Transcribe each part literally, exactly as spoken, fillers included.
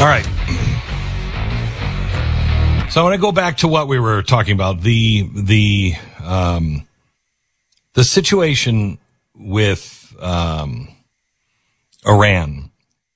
All right. So I want to go back to what we were talking about, the the um, the situation with um, Iran.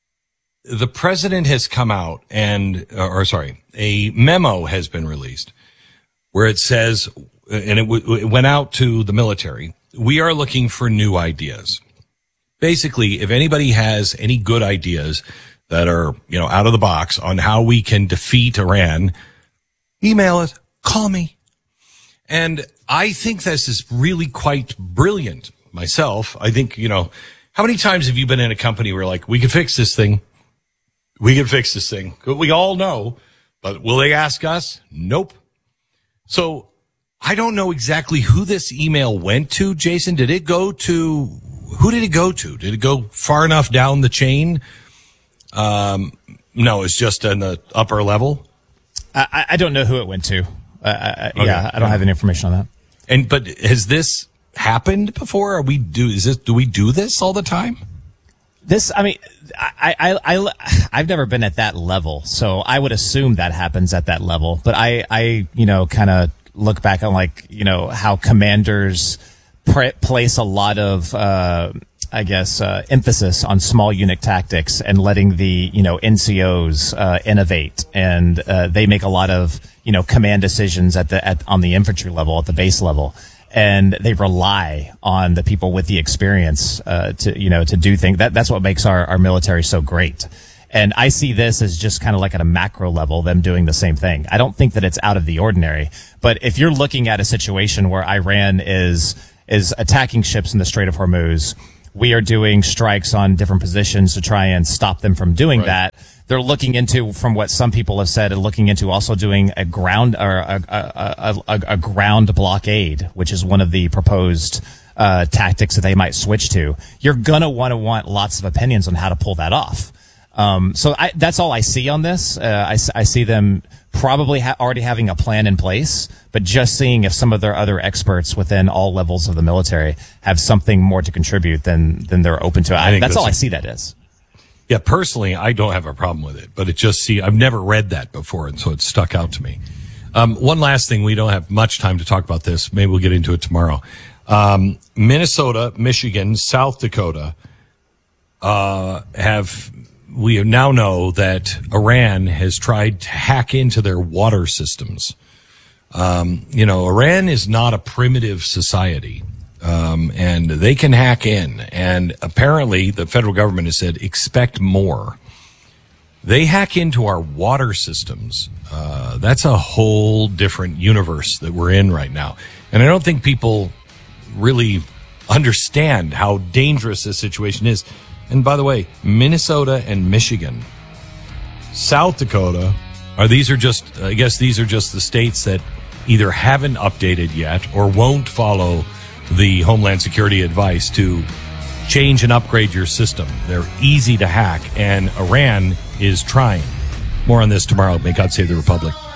The president has come out and, or sorry, a memo has been released where it says, and it, w- it went out to the military, we are looking for new ideas. Basically, if anybody has any good ideas that are, you know, out of the box on how we can defeat Iran, email it, call me. And I think this is really quite brilliant myself. I think, you know, how many times have you been in a company where like, we can fix this thing? We can fix this thing. We all know, but will they ask us? Nope. So I don't know exactly who this email went to, Jason. Did it go to, who did it go to? Did it go far enough down the chain? Um, no, it's just in the upper level. I, I don't know who it went to. Uh, I, okay. Yeah, I don't have any information on that. And but has this happened before? Are we do is this do we do this all the time? This, I mean, I, I, I, I've never been at that level, so I would assume that happens at that level. But I, I, you know, kind of look back on like, you know, how commanders pre- place a lot of, uh, I guess, uh, emphasis on small unit tactics and letting the, you know, N C Os, uh, innovate. And, uh, they make a lot of, you know, command decisions at the, at, on the infantry level, at the base level. And they rely on the people with the experience, uh, to, you know, to do things. That, that's what makes our, our military so great. And I see this as just kind of like at a macro level, them doing the same thing. I don't think that it's out of the ordinary. But if you're looking at a situation where Iran is, is attacking ships in the Strait of Hormuz, we are doing strikes on different positions to try and stop them from doing right. that. They're looking into, from what some people have said, looking into also doing a ground or a, a, a, a ground blockade, which is one of the proposed uh, tactics that they might switch to. You're gonna want to want lots of opinions on how to pull that off. Um, so I, that's all I see on this. Uh, I, I see them probably ha- already having a plan in place, but just seeing if some of their other experts within all levels of the military have something more to contribute than than they're open to. I, I that's all I see that is. Yeah, personally, I don't have a problem with it, but it just see I've never read that before, and so it stuck out to me. Um, one last thing, we don't have much time to talk about this. Maybe we'll get into it tomorrow. Um, Minnesota, Michigan, South Dakota uh, have. We now know that Iran has tried to hack into their water systems. Um, you know, Iran is not a primitive society, um, and they can hack in. And apparently the federal government has said, expect more. They hack into our water systems. Uh, that's a whole different universe that we're in right now. And I don't think people really understand how dangerous this situation is. And by the way, Minnesota and Michigan, South Dakota, are these are just, I guess these are just the states that either haven't updated yet or won't follow the Homeland Security advice to change and upgrade your system. They're easy to hack, and Iran is trying. More on this tomorrow. May God save the Republic.